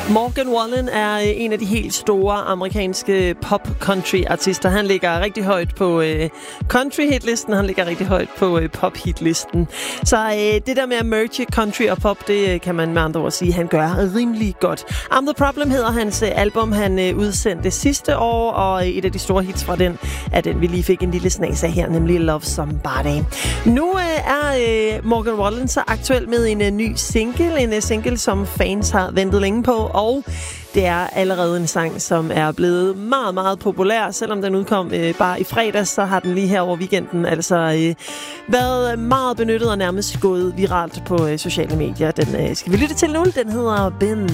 Morgan Wallen er en af de helt store amerikanske pop-country-artister. Han ligger rigtig højt på country-hitlisten, han ligger rigtig højt på pop-hitlisten. Så det der med at merge country og pop, det kan man med andre ord sige, han gør rimelig godt. I'm the Problem hedder hans album, han udsendte sidste år, og et af de store hits fra den er den, vi lige fik en lille snas af her, nemlig Love Somebody. Nu er Morgan Wallen så aktuel med en ny single, en single, som fans har ventet længe på, og det er allerede en sang, som er blevet meget, meget populær. Selvom den udkom bare i fredags, så har den lige her over weekenden altså været meget benyttet og nærmest gået viralt på sociale medier. Den skal vi lytte til nu. Den hedder Ben.